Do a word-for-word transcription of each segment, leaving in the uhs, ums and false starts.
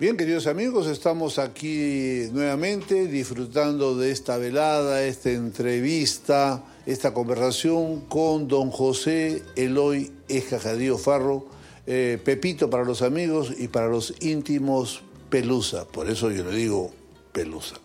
Bien, queridos amigos, estamos aquí nuevamente disfrutando de esta velada, esta entrevista, esta conversación con don José Eloy Esca Jadío Farro, eh, Pepito para los amigos y para los íntimos Pelusa, por eso yo le digo Pelusa.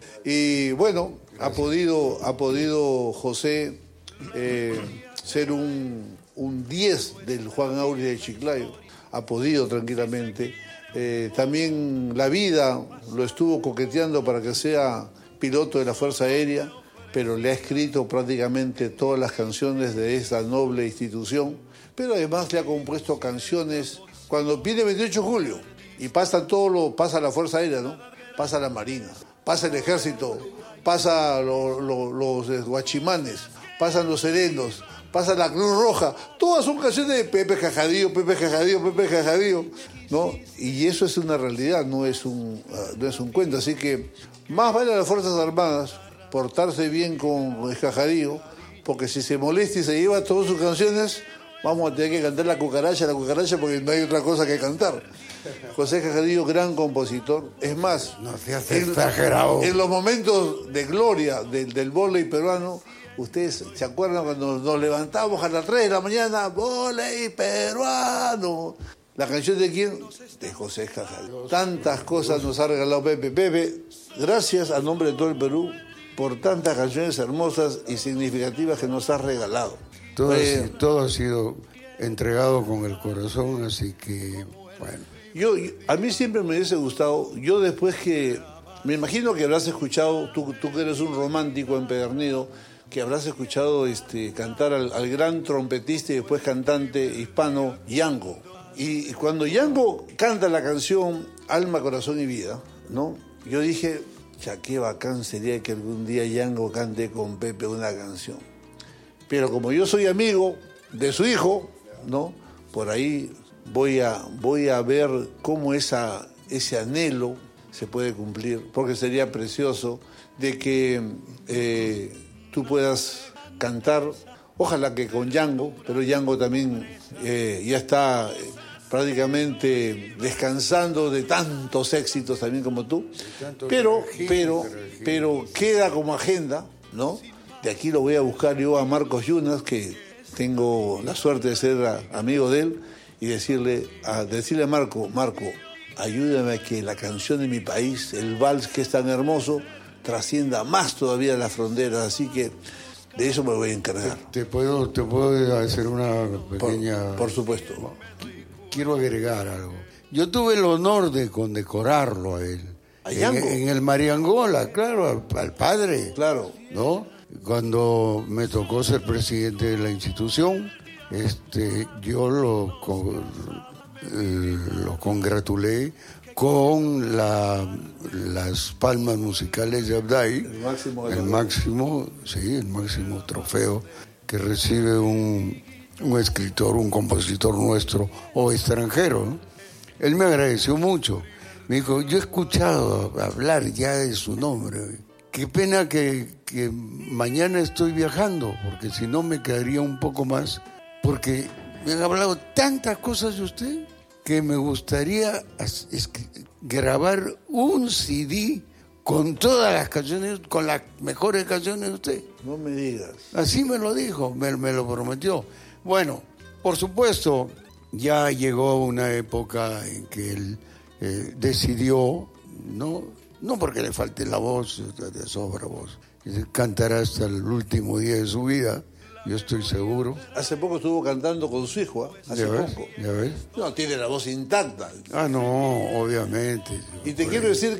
Y bueno, ha podido, ha podido José eh, ser un, un diez del Juan Auri de Chiclayo, ha podido tranquilamente. Eh, también la vida lo estuvo coqueteando para que sea piloto de la Fuerza Aérea, pero le ha escrito prácticamente todas las canciones de esta noble institución, pero además le ha compuesto canciones cuando viene veintiocho de julio y pasa todo lo, pasa la Fuerza Aérea, ¿no? Pasa la Marina, pasa el Ejército, pasa lo, lo, los guachimanes, pasan los serenos, pasa la Cruz Roja, todas son canciones de Pepe Jajadío, Pepe Jajadío, Pepe Jajadío, ¿no? Y eso es una realidad, no es un, uh, no es un cuento. Así que más vale a las Fuerzas Armadas portarse bien con el Jajadío, porque si se molesta y se lleva todas sus canciones, vamos a tener que cantar la cucaracha, la cucaracha, porque no hay otra cosa que cantar. José Jajadío, gran compositor. Es más, no seas exagerado. En, en los momentos de gloria del, del vóley peruano, ustedes se acuerdan cuando nos levantamos a las tres de la mañana, vóley peruano. ¿La canción de quién? De José Jajadío. Tantas cosas nos ha regalado Pepe. Pepe, gracias a nombre de todo el Perú por tantas canciones hermosas y significativas que nos has regalado. Todo, eh, ha, todo ha sido entregado con el corazón, así que, bueno. Yo, a mí siempre me hubiese gustado, yo después que, me imagino que habrás escuchado, tú, tú que eres un romántico empedernido, que habrás escuchado este, cantar al, al gran trompetista y después cantante hispano, Yango. Y, y cuando Yango canta la canción Alma, Corazón y Vida, ¿no? Yo dije, ya qué bacán sería que algún día Yango cante con Pepe una canción. Pero como yo soy amigo de su hijo, ¿no? Por ahí voy a, voy a ver cómo esa, ese anhelo se puede cumplir, porque sería precioso de que eh, tú puedas cantar, ojalá que con Yango, pero Yango también eh, ya está eh, prácticamente descansando de tantos éxitos también como tú, pero, pero, pero queda como agenda, ¿no? De aquí lo voy a buscar yo a Marcos Yunas, que tengo la suerte de ser a, amigo de él, y decirle a, decirle a Marco, Marco, ayúdame a que la canción de mi país, el vals que es tan hermoso, trascienda más todavía las fronteras, así que de eso me voy a encargar. Te, te puedo, te puedo hacer una pequeña... Por, por supuesto. Quiero agregar algo. Yo tuve el honor de condecorarlo a él. ¿A Yango? En, en el Mariangola, claro, al, al padre. Claro. ¿No? Cuando me tocó ser presidente de la institución, este, yo lo, lo congratulé con la, las palmas musicales de Abday, el máximo, el máximo, sí, el máximo trofeo que recibe un, un escritor, un compositor nuestro o extranjero, ¿no? Él me agradeció mucho. Me dijo, yo he escuchado hablar ya de su nombre. Qué pena que, que mañana estoy viajando, porque si no me quedaría un poco más, porque me han hablado tantas cosas de usted que me gustaría es, es, grabar un C D con todas las canciones, con las mejores canciones de usted. No me digas. Así me lo dijo, me, me lo prometió. Bueno, por supuesto, ya llegó una época en que él eh, decidió, ¿no? No porque le falte la voz, de sobra voz. Cantará hasta el último día de su vida, yo estoy seguro. Hace poco estuvo cantando con su hijo, ¿eh? Hace ¿Ya ves? poco. ¿Ya ves? No, tiene la voz intacta. Ah, no, obviamente. Y te Por quiero ahí. decir